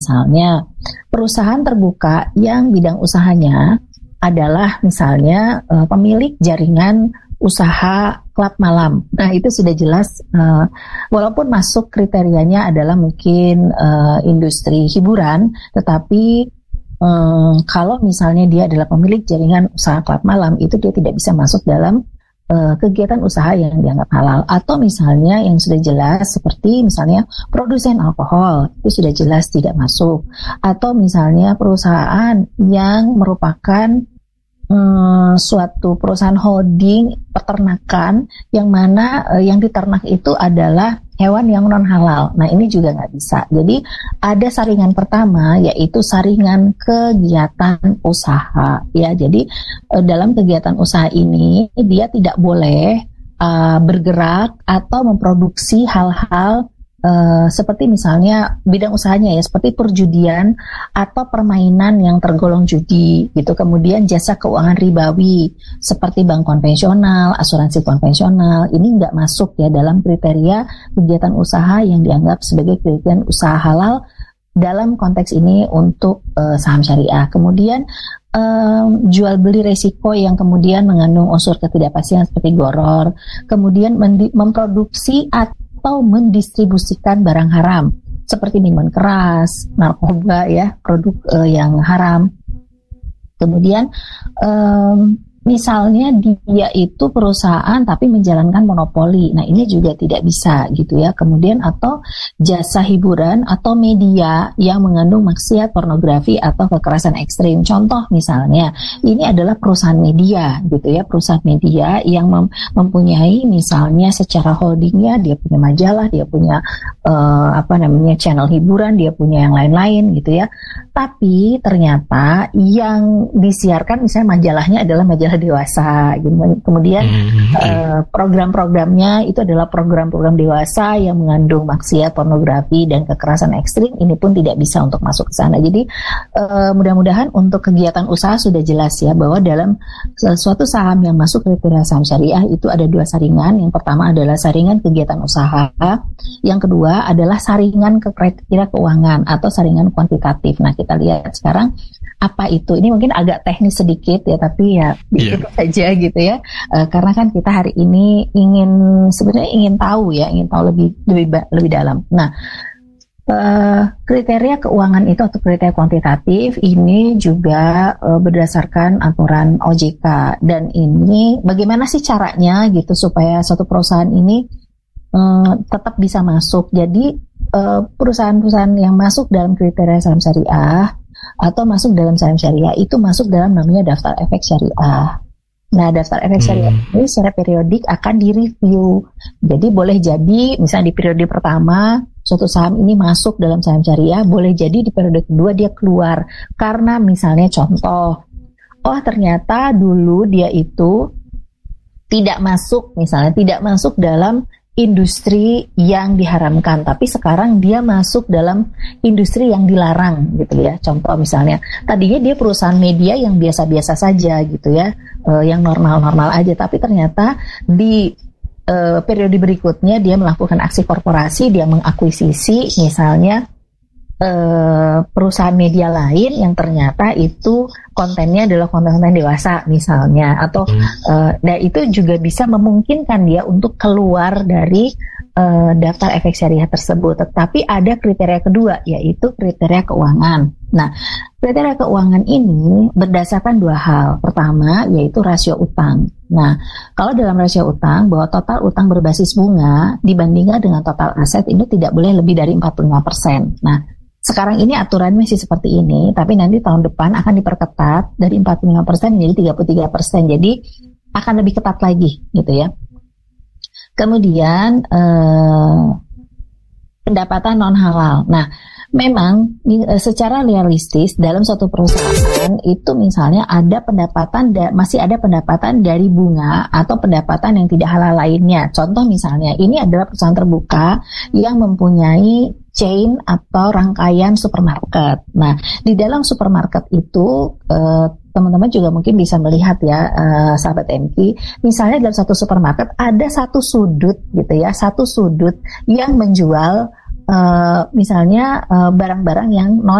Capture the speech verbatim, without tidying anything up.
misalnya perusahaan terbuka yang bidang usahanya adalah misalnya uh, pemilik jaringan usaha klub malam. Nah, itu sudah jelas uh, walaupun masuk kriterianya adalah mungkin uh, industri hiburan, tetapi um, kalau misalnya dia adalah pemilik jaringan usaha klub malam, itu dia tidak bisa masuk dalam uh, kegiatan usaha yang dianggap halal. Atau misalnya yang sudah jelas seperti misalnya produsen alkohol, itu sudah jelas tidak masuk. Atau misalnya perusahaan yang merupakan Hmm, suatu perusahaan holding peternakan yang mana eh, yang diternak itu adalah hewan yang non halal. Nah, ini juga nggak bisa. Jadi ada saringan pertama, yaitu saringan kegiatan usaha. Ya, jadi eh, dalam kegiatan usaha ini dia tidak boleh uh, bergerak atau memproduksi hal-hal Uh, seperti misalnya bidang usahanya ya seperti perjudian atau permainan yang tergolong judi gitu, kemudian jasa keuangan ribawi seperti bank konvensional, asuransi konvensional, ini nggak masuk ya dalam kriteria kegiatan usaha yang dianggap sebagai kegiatan usaha halal dalam konteks ini untuk uh, saham syariah. Kemudian um, jual beli resiko yang kemudian mengandung unsur ketidakpastian seperti goror, kemudian mendi- memproduksi atau atau mendistribusikan barang haram seperti minuman keras, narkoba ya, produk uh, yang haram. Kemudian um, misalnya dia itu perusahaan tapi menjalankan monopoli. Nah, ini juga tidak bisa gitu ya. Kemudian atau jasa hiburan atau media yang mengandung maksiat, pornografi atau kekerasan ekstrim. Contoh misalnya, ini adalah perusahaan media gitu ya, perusahaan media yang mem- mempunyai misalnya secara holdingnya dia punya majalah, dia punya uh, apa namanya channel hiburan, dia punya yang lain-lain gitu ya. Tapi ternyata yang disiarkan misalnya majalahnya adalah majalah dewasa, kemudian mm-hmm. uh, program-programnya itu adalah program-program dewasa yang mengandung maksiat, pornografi dan kekerasan ekstrim, ini pun tidak bisa untuk masuk ke sana. Jadi uh, mudah-mudahan untuk kegiatan usaha sudah jelas ya bahwa dalam suatu saham yang masuk kriteria saham syariah itu ada dua saringan. Yang pertama adalah saringan kegiatan usaha, yang kedua adalah saringan ke kriteria keuangan atau saringan kuantitatif. Nah, kita lihat sekarang apa itu. Ini mungkin agak teknis sedikit ya, tapi ya itu yeah. saja gitu ya. Uh, karena kan kita hari ini ingin sebenarnya ingin tahu ya, ingin tahu lebih lebih lebih dalam. Nah, uh, kriteria keuangan itu atau kriteria kuantitatif ini juga uh, berdasarkan aturan O J K, dan ini bagaimana sih caranya gitu supaya suatu perusahaan ini uh, tetap bisa masuk. Jadi uh, perusahaan-perusahaan yang masuk dalam kriteria saham syariah atau masuk dalam saham syariah itu masuk dalam namanya daftar efek syariah. Nah, daftar efek syariah hmm. ini secara periodik akan direview. Jadi boleh jadi misalnya di periode pertama suatu saham ini masuk dalam saham syariah, boleh jadi di periode kedua dia keluar karena misalnya contoh, oh ternyata dulu dia itu tidak masuk, misalnya tidak masuk dalam industri yang diharamkan, tapi sekarang dia masuk dalam industri yang dilarang gitu ya. Contoh misalnya, tadinya dia perusahaan media yang biasa-biasa saja gitu ya, uh, yang normal-normal aja, tapi ternyata di uh, periode berikutnya dia melakukan aksi korporasi, dia mengakuisisi misalnya Uh, perusahaan media lain yang ternyata itu kontennya adalah konten-konten dewasa misalnya, atau uh, dan itu juga bisa memungkinkan dia untuk keluar dari uh, daftar efek syariah tersebut. Tetapi ada kriteria kedua, yaitu kriteria keuangan. Nah, kriteria keuangan ini berdasarkan dua hal. Pertama, yaitu rasio utang. Nah, kalau dalam rasio utang, bahwa total utang berbasis bunga dibandingkan dengan total aset ini tidak boleh lebih dari empat puluh lima persen. Nah, sekarang ini aturannya masih seperti ini, tapi nanti tahun depan akan diperketat dari empat puluh lima persen menjadi tiga puluh tiga persen. Jadi akan lebih ketat lagi gitu ya. Kemudian eh, pendapatan non halal. Nah, memang secara realistis dalam suatu perusahaan itu misalnya ada pendapatan da- masih ada pendapatan dari bunga atau pendapatan yang tidak halal lainnya. Contoh misalnya ini adalah perusahaan terbuka yang mempunyai chain atau rangkaian supermarket. Nah, di dalam supermarket itu eh, teman-teman juga mungkin bisa melihat ya, eh, sahabat M K, misalnya dalam satu supermarket ada satu sudut gitu ya, satu sudut yang menjual uh, misalnya uh, barang-barang yang non